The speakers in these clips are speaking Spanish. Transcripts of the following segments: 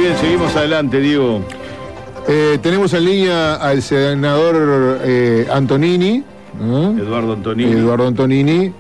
bien, seguimos adelante, Diego. Tenemos en línea al senador Antonini, Eduardo Antonini,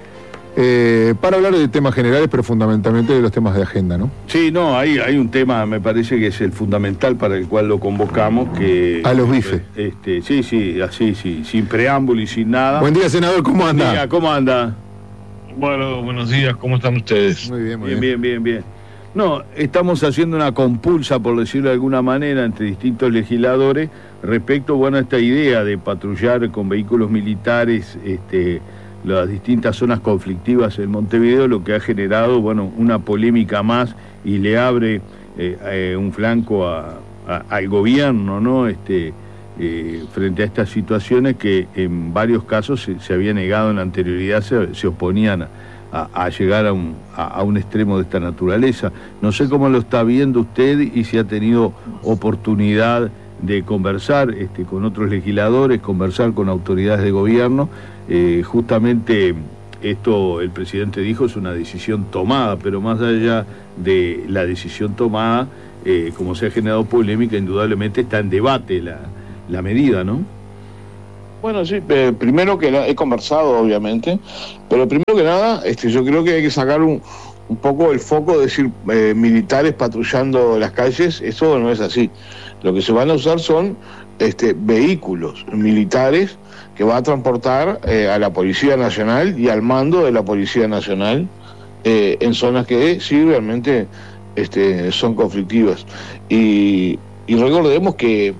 para hablar de temas generales, pero fundamentalmente de los temas de agenda, ¿no? Sí, no, hay un tema, me parece que es el fundamental para el cual lo convocamos, que... A los bifes. Sí, así, sin preámbulo y sin nada. Buen día, senador, ¿cómo anda? Buen día, ¿cómo anda? Bueno, buenos días, ¿cómo están ustedes? Muy bien. Bien. No, estamos haciendo una compulsa, por decirlo de alguna manera, entre distintos legisladores respecto, a esta idea de patrullar con vehículos militares las distintas zonas conflictivas en Montevideo, lo que ha generado, una polémica más y le abre un flanco al gobierno, ¿no? Frente a estas situaciones que en varios casos se había negado en la anterioridad, se oponían a llegar a un extremo de esta naturaleza. No sé cómo lo está viendo usted y si ha tenido oportunidad de conversar con otros legisladores, conversar con autoridades de gobierno. Justamente esto, el presidente dijo, es una decisión tomada, pero más allá de la decisión tomada, como se ha generado polémica, indudablemente está en debate la medida, ¿no? Bueno, sí, primero que nada, he conversado, obviamente, pero primero que nada, yo creo que hay que sacar un poco el foco de decir militares patrullando las calles. Eso no es así. Lo que se van a usar son vehículos militares que va a transportar a la Policía Nacional y al mando de la Policía Nacional en zonas que sí realmente son conflictivas. Y recordemos que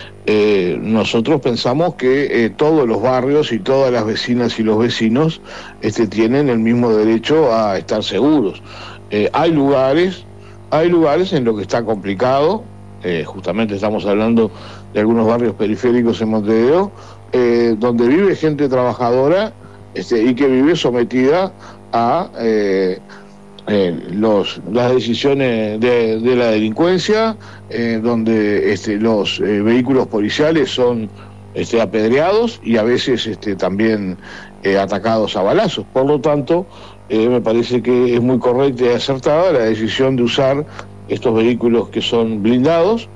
nosotros pensamos que todos los barrios y todas las vecinas y los vecinos tienen el mismo derecho a estar seguros. Hay lugares en los que está complicado, justamente estamos hablando de algunos barrios periféricos en Montevideo, donde vive gente trabajadora y que vive sometida a las decisiones de la delincuencia, donde los vehículos policiales son apedreados y a veces también atacados a balazos. Por lo tanto, me parece que es muy correcta y acertada la decisión de usar estos vehículos que son blindados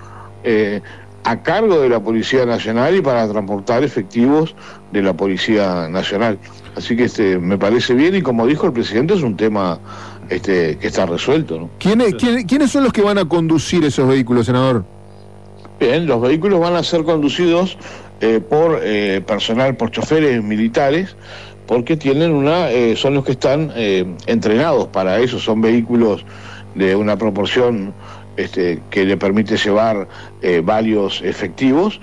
a cargo de la Policía Nacional y para transportar efectivos de la Policía Nacional. Así que me parece bien, y como dijo el presidente, es un tema que está resuelto, ¿no? ¿Quiénes son los que van a conducir esos vehículos, senador? Bien, los vehículos van a ser conducidos por personal, por choferes militares, porque tienen son los que están entrenados para eso. Son vehículos de una proporción que le permite llevar varios efectivos,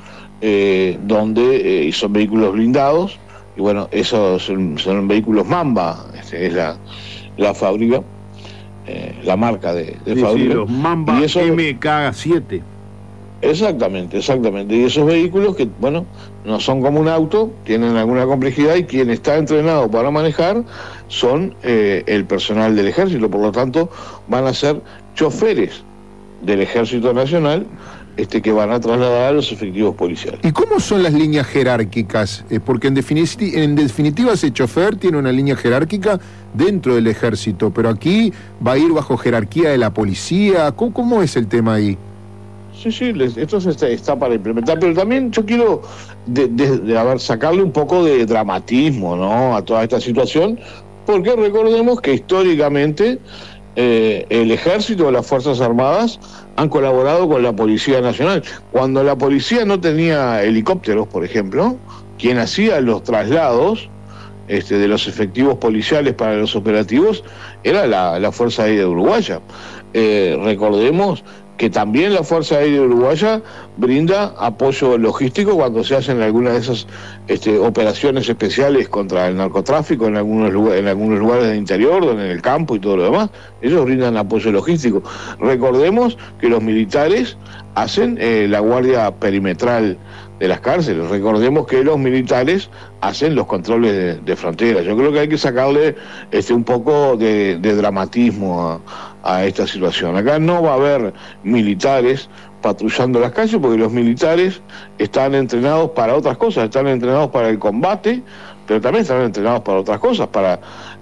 donde son vehículos blindados, y esos son vehículos Mamba, es la fábrica, la marca de fábrica. Sí, los Mamba MK7. Exactamente. Y esos vehículos que, no son como un auto, tienen alguna complejidad, y quien está entrenado para manejar son el personal del Ejército. Por lo tanto, van a ser choferes del Ejército Nacional que van a trasladar a los efectivos policiales. ¿Y cómo son las líneas jerárquicas? Porque en definitiva ese chofer tiene una línea jerárquica dentro del Ejército, pero aquí va a ir bajo jerarquía de la policía. ¿Cómo es el tema ahí? Sí, esto está para implementar, pero también yo quiero sacarle un poco de dramatismo, ¿no?, a toda esta situación, porque recordemos que históricamente el Ejército o las Fuerzas Armadas han colaborado con la Policía Nacional. Cuando la policía no tenía helicópteros, por ejemplo, quien hacía los traslados de los efectivos policiales para los operativos era la Fuerza Aérea Uruguaya. Recordemos que también la Fuerza Aérea Uruguaya brinda apoyo logístico cuando se hacen algunas de esas operaciones especiales contra el narcotráfico en algunos lugares del interior, en el campo y todo lo demás. Ellos brindan apoyo logístico. Recordemos que los militares hacen la guardia perimetral de las cárceles. Recordemos que los militares hacen los controles de fronteras. Yo creo que hay que sacarle un poco de dramatismo a esta situación. Acá no va a haber militares patrullando las calles, porque los militares están entrenados para otras cosas, están entrenados para el combate, pero también están entrenados para otras cosas, para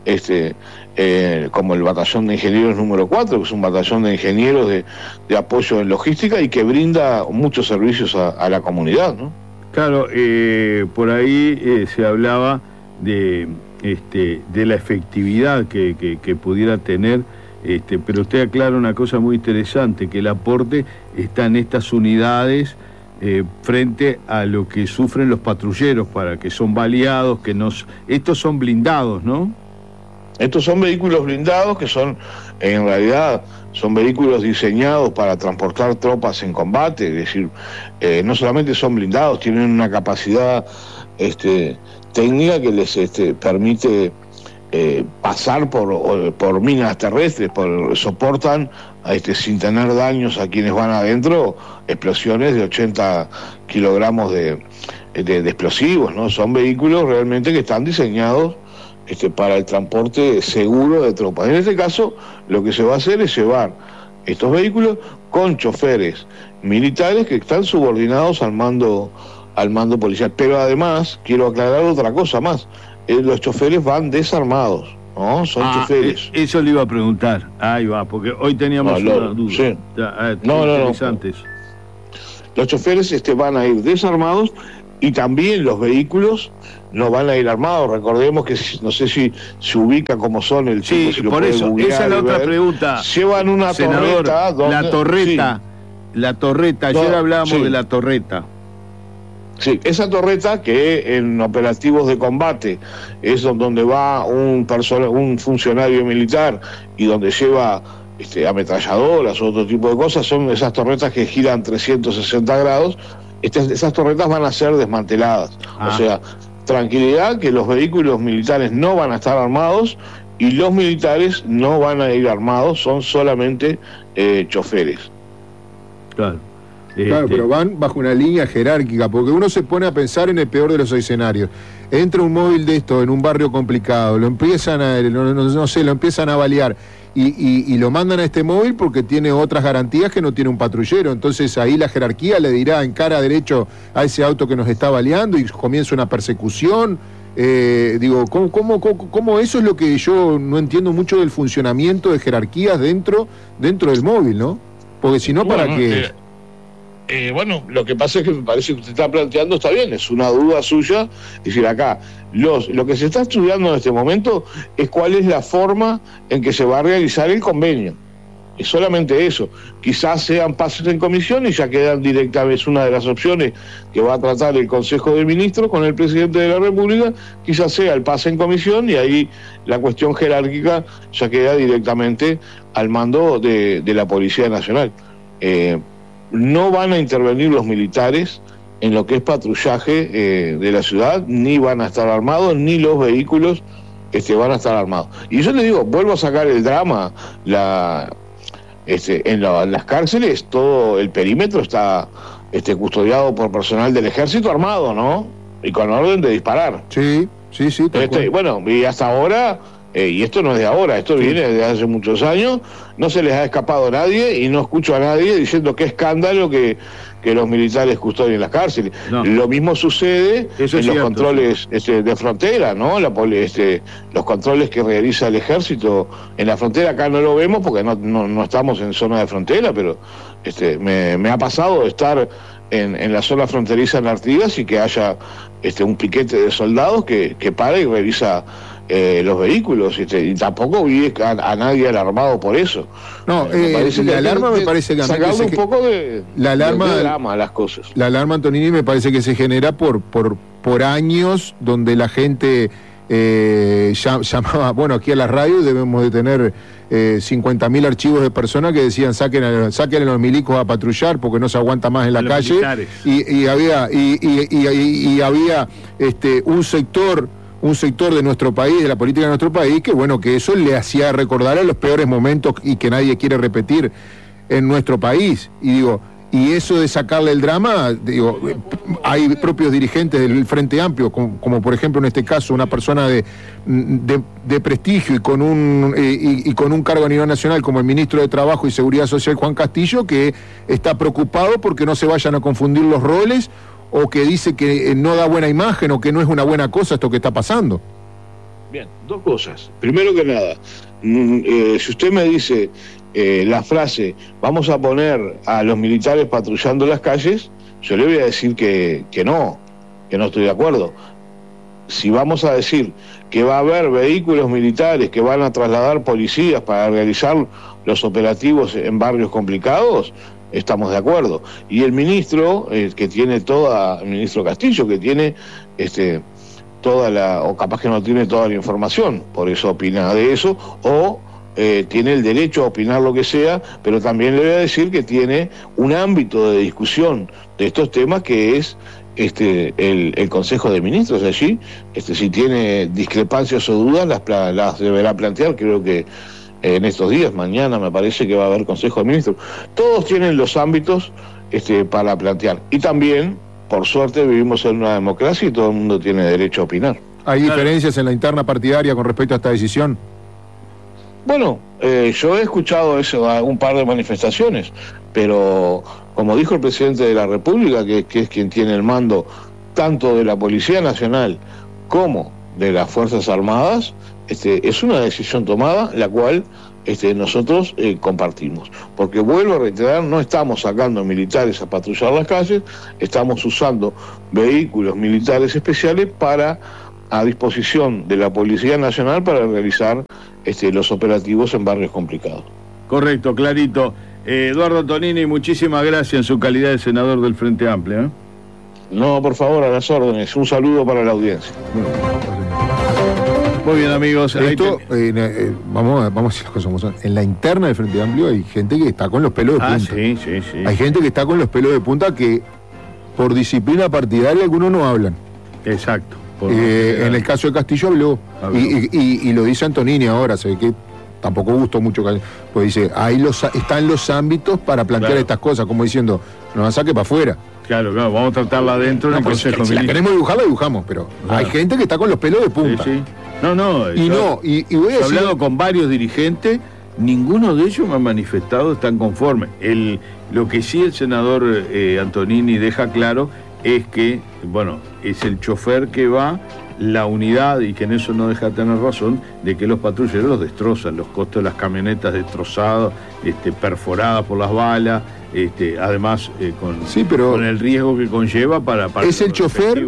como el batallón de ingenieros número 4, que es un batallón de ingenieros de apoyo en logística y que brinda muchos servicios a la comunidad, ¿no? Claro, por ahí se hablaba de la efectividad que pudiera tener, pero usted aclara una cosa muy interesante, que el aporte está en estas unidades frente a lo que sufren los patrulleros, para que son baleados, estos son blindados, ¿no? Estos son vehículos blindados que son, en realidad, son vehículos diseñados para transportar tropas en combate, es decir, no solamente son blindados, tienen una capacidad técnica que les permite pasar por minas terrestres, soportan sin tener daños a quienes van adentro, explosiones de 80 kilogramos de explosivos, ¿no? Son vehículos realmente que están diseñados para el transporte seguro de tropas. En este caso, lo que se va a hacer es llevar estos vehículos con choferes militares que están subordinados al mando policial. Pero además, quiero aclarar otra cosa más, los choferes van desarmados, ¿no? Son choferes. Eso le iba a preguntar. Ahí va, porque hoy teníamos una duda. Sí. No. Los choferes van a ir desarmados y también los vehículos no van a ir armados. Recordemos que, no sé si se ubica como son el tipo. Sí, por eso, esa es la otra pregunta. Llevan una senador, torreta. La torreta, ayer hablábamos de la torreta. Sí, esa torreta que en operativos de combate es donde va un funcionario militar y donde lleva ametralladoras o otro tipo de cosas, son esas torretas que giran 360 grados. Esas torretas van a ser desmanteladas. O sea, tranquilidad que los vehículos militares no van a estar armados y los militares no van a ir armados, son solamente choferes. Claro. Claro, pero van bajo una línea jerárquica, porque uno se pone a pensar en el peor de los escenarios. Entra un móvil de esto en un barrio complicado, lo empiezan lo empiezan a balear y lo mandan a este móvil porque tiene otras garantías que no tiene un patrullero. Entonces ahí la jerarquía le dirá en cara derecho a ese auto que nos está baleando y comienza una persecución. ¿Cómo eso es lo que yo no entiendo mucho del funcionamiento de jerarquías dentro del móvil, ¿no? Porque si no, ¿para qué? Lo que pasa es que me parece que usted está planteando, está bien, es una duda suya. Es decir, acá, lo que se está estudiando en este momento es cuál es la forma en que se va a realizar el convenio. Es solamente eso. Quizás sean pases en comisión y ya quedan directamente, es una de las opciones que va a tratar el Consejo de Ministros con el Presidente de la República. Quizás sea el pase en comisión y ahí la cuestión jerárquica ya queda directamente al mando de la Policía Nacional. No van a intervenir los militares en lo que es patrullaje de la ciudad, ni van a estar armados, ni los vehículos van a estar armados. Y yo le digo, vuelvo a sacar el drama, en las cárceles todo el perímetro está custodiado por personal del ejército armado, ¿no? Y con orden de disparar. Sí. Y hasta ahora... y esto no es de ahora, esto viene desde hace muchos años, no se les ha escapado a nadie y no escucho a nadie diciendo qué escándalo que los militares custodien las cárceles. No. Lo mismo sucede en los controles de frontera, ¿no? Los controles que realiza el ejército en la frontera, acá no lo vemos porque no estamos en zona de frontera, pero me ha pasado estar en la zona fronteriza en Artigas y que haya un piquete de soldados que para y revisa los vehículos, y tampoco vi a nadie alarmado por eso. No, la alarma me parece que sacarle un poco de drama a las cosas. La alarma, Antonini, me parece que se genera por años donde la gente llamaba, aquí a la radio debemos de tener 50.000 archivos de personas que decían saquen a los milicos a patrullar porque no se aguanta más en la calle, y había un sector de nuestro país, de la política de nuestro país, que eso le hacía recordar a los peores momentos y que nadie quiere repetir en nuestro país. Y eso de sacarle el drama, hay propios dirigentes del Frente Amplio, como por ejemplo en este caso una persona de prestigio y con un cargo a nivel nacional como el ministro de Trabajo y Seguridad Social, Juan Castillo, que está preocupado porque no se vayan a confundir los roles o que dice que no da buena imagen o que no es una buena cosa esto que está pasando? Bien, dos cosas. Primero que nada, si usted me dice la frase, vamos a poner a los militares patrullando las calles, yo le voy a decir que no estoy de acuerdo. Si vamos a decir que va a haber vehículos militares que van a trasladar policías para realizar los operativos en barrios complicados, estamos de acuerdo. Y el ministro, el ministro Castillo, que tiene o capaz que no tiene toda la información, por eso opina de eso, o tiene el derecho a opinar lo que sea, pero también le voy a decir que tiene un ámbito de discusión de estos temas que es el Consejo de Ministros. Allí, si tiene discrepancias o dudas, las deberá plantear. Creo que en estos días, mañana me parece que va a haber Consejo de Ministros. Todos tienen los ámbitos para plantear. Y también, por suerte, vivimos en una democracia y todo el mundo tiene derecho a opinar. ¿Hay diferencias en la interna partidaria con respecto a esta decisión? Bueno, yo he escuchado un par de manifestaciones, pero como dijo el presidente de la República, que es quien tiene el mando tanto de la Policía Nacional como de las Fuerzas Armadas, es una decisión tomada, la cual nosotros compartimos. Porque vuelvo a reiterar, no estamos sacando militares a patrullar las calles, estamos usando vehículos militares especiales a disposición de la Policía Nacional para realizar los operativos en barrios complicados. Correcto, clarito. Eduardo Antonini, muchísimas gracias en su calidad de senador del Frente Amplio. No, por favor, a las órdenes. Un saludo para la audiencia. Muy bien, amigos. Vamos a decir las cosas como son. En la interna del Frente Amplio hay gente que está con los pelos de punta. Sí. Hay gente que está con los pelos de punta que por disciplina partidaria algunos no hablan. Exacto. En el caso de Castillo habló. Y lo dice Antonini ahora, se ve que tampoco gustó mucho, pues dice, ahí están los ámbitos para plantear estas cosas, como diciendo, no la saque para afuera. Claro, vamos a tratarla adentro del Consejo. Si la queremos dibujar, la dibujamos, pero hay gente que está con los pelos de punta. Sí. No. Y voy a decir, he hablado con varios dirigentes, ninguno de ellos me ha manifestado están conformes. Lo que sí el senador Antonini deja claro es que, es el chofer que va, la unidad, y que en eso no deja de tener razón, de que los patrulleros los destrozan, los costos de las camionetas destrozadas, perforadas por las balas, además con el riesgo que conlleva para es el chofer,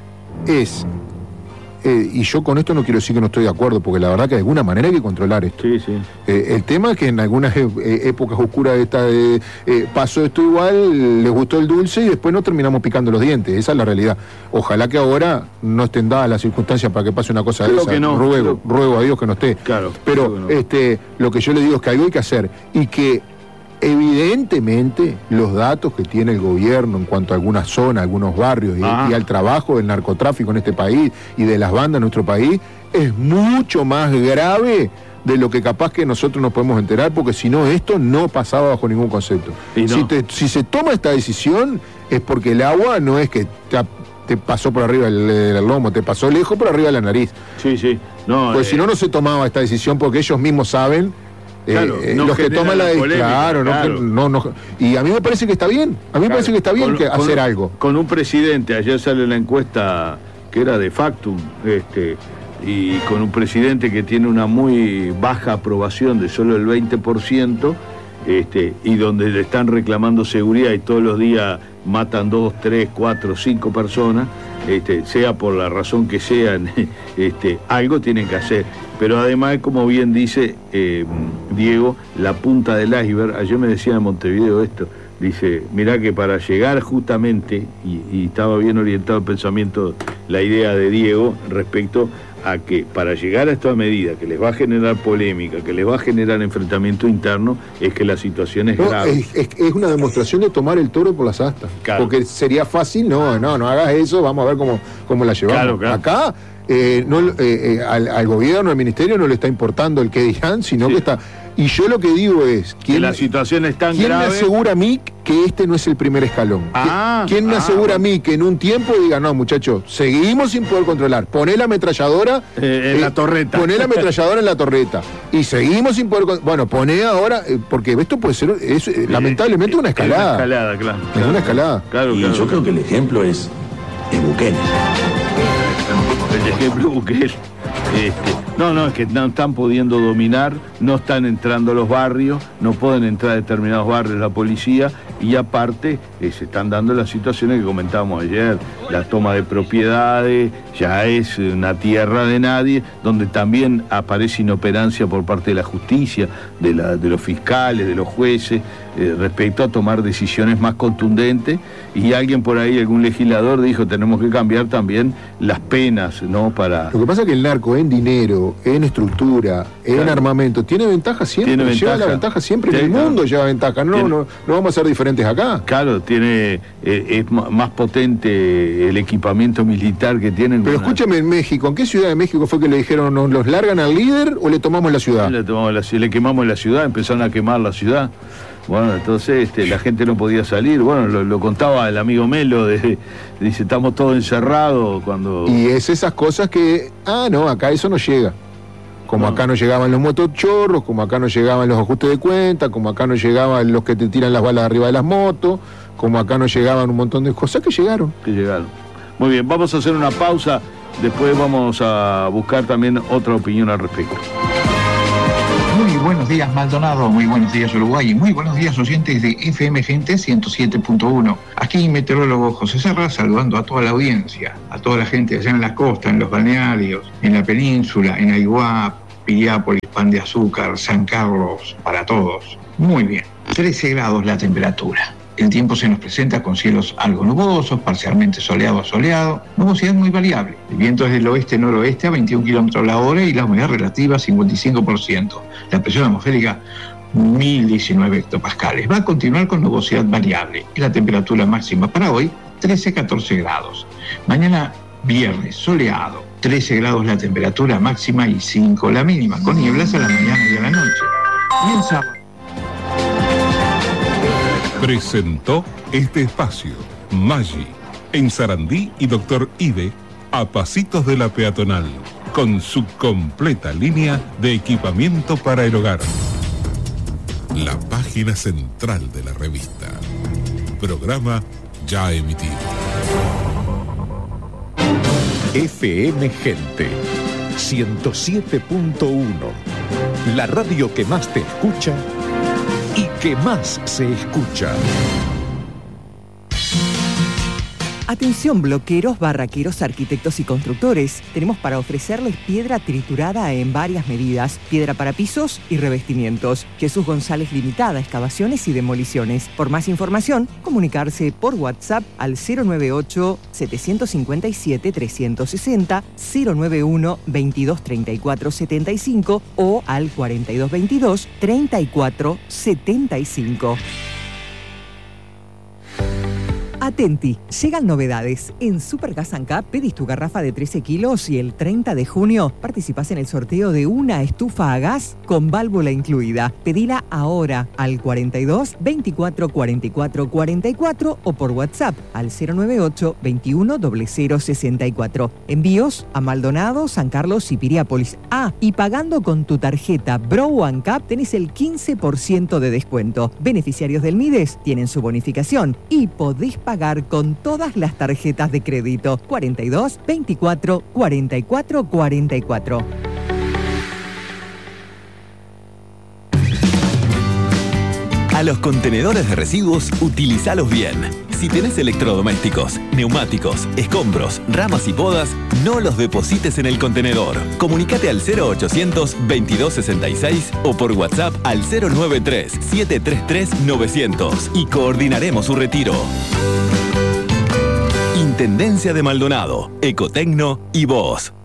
y yo con esto no quiero decir que no estoy de acuerdo, porque la verdad que de alguna manera hay que controlar esto. Sí. El tema es que en algunas épocas oscuras pasó esto igual, les gustó el dulce y después no terminamos picando los dientes. Esa es la realidad. Ojalá que ahora no estén dadas las circunstancias para que pase una cosa de esa. Que no, ruego a Dios que no esté. Claro. Pero lo que yo le digo es que algo hay que hacer y que evidentemente los datos que tiene el gobierno en cuanto a algunas zonas, algunos barrios y al trabajo del narcotráfico en este país y de las bandas en nuestro país es mucho más grave de lo que capaz que nosotros nos podemos enterar, porque si no esto no pasaba bajo ningún concepto. Si se toma esta decisión es porque el agua no es que te pasó por arriba del lomo, te pasó lejos por arriba de la nariz. Sí. Pues si no se tomaba esta decisión porque ellos mismos saben. Los que toman la decisión, y a mí me parece que está bien, parece que está bien hacer algo. Con un presidente, ayer sale la encuesta que era de Factum, y con un presidente que tiene una muy baja aprobación de solo el 20%, y donde le están reclamando seguridad y todos los días matan 2, 3, 4, 5 personas, sea por la razón que sean, algo tienen que hacer. Pero además, como bien dice Diego, la punta del iceberg, ayer me decía en Montevideo esto, dice, mirá que para llegar justamente, y estaba bien orientado el pensamiento, la idea de Diego respecto a que para llegar a esta medida que les va a generar polémica, que les va a generar enfrentamiento interno, es que la situación es grave. Es una demostración de tomar el toro por las astas. Claro. Porque sería fácil, no hagas eso, vamos a ver cómo la llevamos. Claro. Acá al gobierno, al ministerio no le está importando el que dirán, sino que Y yo lo que digo es, Que la situación es tan ¿quién grave. me asegura a mí que este no es el primer escalón? ¿Quién me asegura a mí que en un tiempo diga, no, muchachos, seguimos sin poder controlar? Poné la ametralladora en la torreta. Poné la ametralladora en la torreta. Y seguimos sin poder bueno, poné ahora, porque esto puede ser, lamentablemente, una escalada. Es una escalada, claro. Es una escalada. Claro, Y claro. yo creo que el ejemplo es Bukele. El ejemplo Bukele. Es que no están pudiendo dominar, no están entrando a los barrios, no pueden entrar a determinados barrios la policía, y aparte se están dando las situaciones que comentábamos ayer, la toma de propiedades, ya es una tierra de nadie, donde también aparece inoperancia por parte de la justicia, de los fiscales, de los jueces, respecto a tomar decisiones más contundentes, y alguien por ahí, algún legislador dijo, tenemos que cambiar también las penas, ¿no? Para... Lo que pasa es que el narco en dinero, en estructura, en armamento, tiene ventaja siempre, lleva la ventaja siempre, en el mundo lleva ventaja, no vamos a ser diferentes acá. Claro, es más potente el equipamiento militar que tienen. Pero escúchame, en México, ¿en qué ciudad de México fue que le dijeron, nos los largan al líder o le tomamos la ciudad? Le quemamos la ciudad, empezaron a quemar la ciudad. Bueno, entonces la gente no podía salir. Bueno, lo contaba el amigo Melo, dice, estamos todos encerrados cuando... Y es esas cosas que, no, acá eso no llega. Como acá no llegaban los motochorros, como acá no llegaban los ajustes de cuenta, como acá no llegaban los que te tiran las balas arriba de las motos, como acá no llegaban un montón de cosas que llegaron. Muy bien, vamos a hacer una pausa, después vamos a buscar también otra opinión al respecto. Muy buenos días, Maldonado, muy buenos días, Uruguay, y muy buenos días, oyentes de FM Gente 107.1. Aquí meteorólogo José Serra, saludando a toda la audiencia, a toda la gente allá en la costa, en los balnearios, en la península, en Aiguá, Piriápolis, Pan de Azúcar, San Carlos, para todos. Muy bien, 13 grados la temperatura. El tiempo se nos presenta con cielos algo nubosos, parcialmente soleado a soleado, nubosidad muy variable. El viento es del oeste-noroeste a 21 km la hora y la humedad relativa 55%. La presión atmosférica 1019 hectopascales. Va a continuar con nubosidad variable y la temperatura máxima para hoy 13-14 grados. Mañana viernes soleado, 13 grados la temperatura máxima y 5 la mínima, con nieblas a la mañana y a la noche. Y el sábado. Presentó este espacio Maggi, en Sarandí y Doctor Ide, a pasitos de la peatonal, con su completa línea de equipamiento para el hogar. La página central de la revista. Programa ya emitido. FM Gente 107.1. La radio que más te escucha y que más se escucha. Atención bloqueros, barraqueros, arquitectos y constructores. Tenemos para ofrecerles piedra triturada en varias medidas, piedra para pisos y revestimientos. Jesús González Limitada, excavaciones y demoliciones. Por más información, comunicarse por WhatsApp al 098-757-360, 091-2234-75 o al 4222-3475. Atenti, llegan novedades. En Supergas Ancap pedís tu garrafa de 13 kilos y el 30 de junio participás en el sorteo de una estufa a gas con válvula incluida. Pedila ahora al 42 24 44 44 o por WhatsApp al 098 21 00 64. Envíos a Maldonado, San Carlos y Piriápolis. Y pagando con tu tarjeta Bro Ancap tenés el 15% de descuento. Beneficiarios del MIDES tienen su bonificación y podés pagar con todas las tarjetas de crédito. 42 24 44 44. A los contenedores de residuos, utilizalos bien. Si tenés electrodomésticos, neumáticos, escombros, ramas y podas, no los deposites en el contenedor. Comunicate al 0800 2266 o por WhatsApp al 093 733 900 y coordinaremos su retiro. Intendencia de Maldonado, Ecotecno y vos.